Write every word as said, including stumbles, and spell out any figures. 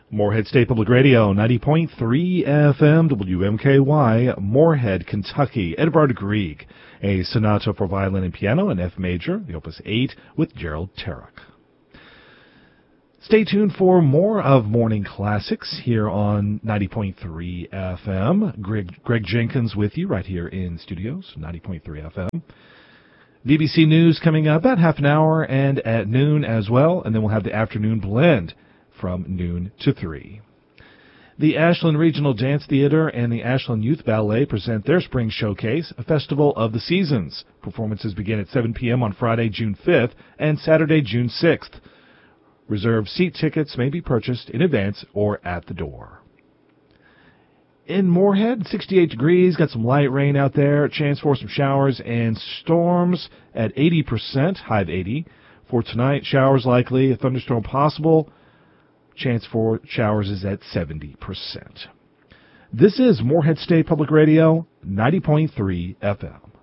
Morehead State Public Radio, ninety point three F M, W M K Y, Morehead, Kentucky. Edvard Grieg, a sonata for violin and piano in F major, the Opus eight, with Gerald Tarek. Stay tuned for more of Morning Classics here on ninety point three F M. Greg, Greg Jenkins with you right here in studios, ninety point three F M. B B C News coming up about half an hour and at noon as well, and then we'll have the afternoon blend from noon to three. The Ashland Regional Dance Theater and the Ashland Youth Ballet present their spring showcase, a festival of the seasons. Performances begin at seven p.m. on Friday, June fifth, and Saturday, June sixth. Reserved seat tickets may be purchased in advance or at the door. In Morehead, sixty-eight degrees, got some light rain out there, chance for some showers and storms at eighty percent, high of eighty. For tonight, showers likely, a thunderstorm possible. Chance for showers is at seventy percent. This is Morehead State Public Radio, ninety point three F M.